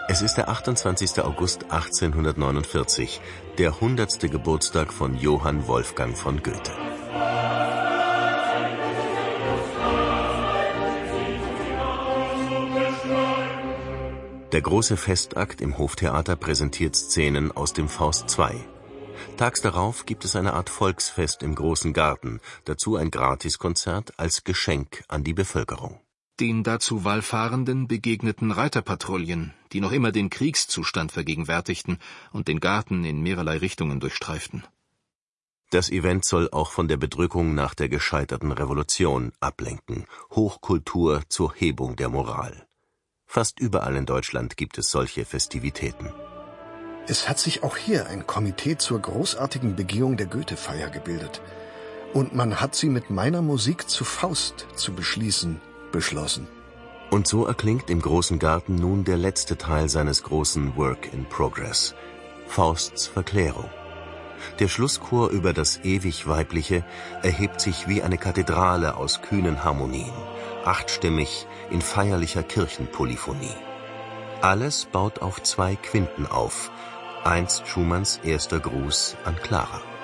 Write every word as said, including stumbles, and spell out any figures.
Es ist der achtundzwanzigste August achtzehnhundertneunundvierzig, der hundertste Geburtstag von Johann Wolfgang von Goethe. Der große Festakt im Hoftheater präsentiert Szenen aus dem Faust zwei. Tags darauf gibt es eine Art Volksfest im Großen Garten, dazu ein Gratiskonzert als Geschenk an die Bevölkerung. Den dazu Wallfahrenden begegneten Reiterpatrouillen, die noch immer den Kriegszustand vergegenwärtigten und den Garten in mehrerlei Richtungen durchstreiften. Das Event soll auch von der Bedrückung nach der gescheiterten Revolution ablenken. Hochkultur zur Hebung der Moral. Fast überall in Deutschland gibt es solche Festivitäten. Es hat sich auch hier ein Komitee zur großartigen Begehung der Goethe-Feier gebildet. Und man hat sie mit meiner Musik zu Faust zu beschließen beschlossen. Und so erklingt im Großen Garten nun der letzte Teil seines großen Work in Progress, Fausts Verklärung. Der Schlusschor über das ewig Weibliche erhebt sich wie eine Kathedrale aus kühnen Harmonien, achtstimmig in feierlicher Kirchenpolyphonie. Alles baut auf zwei Quinten auf, einst Schumanns erster Gruß an Clara.